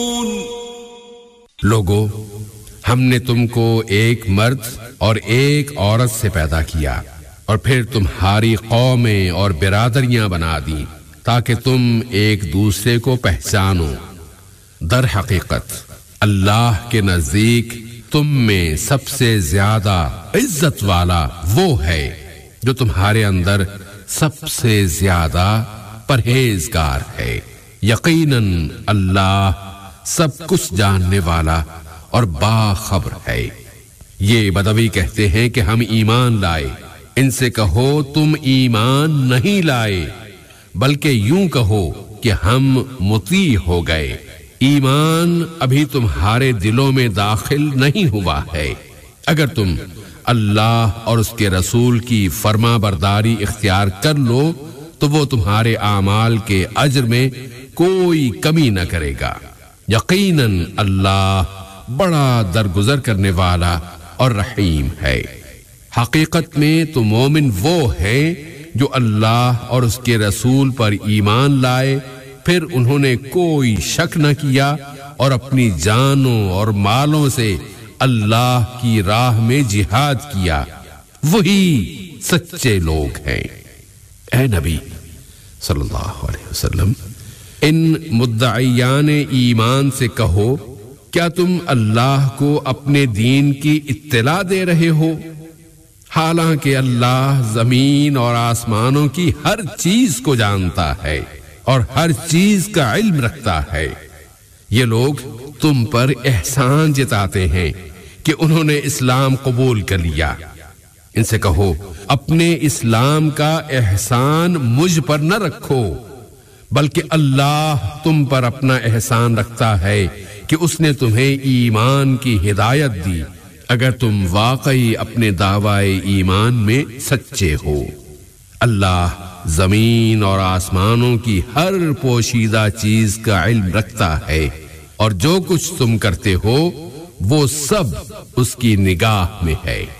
لوگو، ہم نے تم کو ایک مرد اور ایک عورت سے پیدا کیا اور پھر تمہاری قومیں اور برادریاں بنا دیں تاکہ تم ایک دوسرے کو پہچانو۔ در حقیقت اللہ کے نزدیک تم میں سب سے زیادہ عزت والا وہ ہے جو تمہارے اندر سب سے زیادہ پرہیزگار ہے۔ یقیناً اللہ سب کچھ جاننے والا اور باخبر ہے۔ یہ بدوی کہتے ہیں کہ ہم ایمان لائے، ان سے کہو تم ایمان نہیں لائے بلکہ یوں کہو کہ ہم مطیع ہو گئے، ایمان ابھی تمہارے دلوں میں داخل نہیں ہوا ہے۔ اگر تم اللہ اور اس کے رسول کی فرما برداری اختیار کر لو تو وہ تمہارے اعمال کے اجر میں کوئی کمی نہ کرے گا۔ یقیناً اللہ بڑا درگزر کرنے والا اور رحیم ہے۔ حقیقت میں تو مومن وہ ہے جو اللہ اور اس کے رسول پر ایمان لائے، پھر انہوں نے کوئی شک نہ کیا اور اپنی جانوں اور مالوں سے اللہ کی راہ میں جہاد کیا، وہی سچے لوگ ہیں۔ اے نبی صلی اللہ علیہ وسلم، ان مدعیان ایمان سے کہو کیا تم اللہ کو اپنے دین کی اطلاع دے رہے ہو؟ حالانکہ اللہ زمین اور آسمانوں کی ہر چیز کو جانتا ہے اور ہر چیز کا علم رکھتا ہے۔ یہ لوگ تم پر احسان جتاتے ہیں کہ انہوں نے اسلام قبول کر لیا۔ ان سے کہو اپنے اسلام کا احسان مجھ پر نہ رکھو، بلکہ اللہ تم پر اپنا احسان رکھتا ہے کہ اس نے تمہیں ایمان کی ہدایت دی، اگر تم واقعی اپنے دعوی ایمان میں سچے ہو۔ اللہ زمین اور آسمانوں کی ہر پوشیدہ چیز کا علم رکھتا ہے اور جو کچھ تم کرتے ہو وہ سب اس کی نگاہ میں ہے۔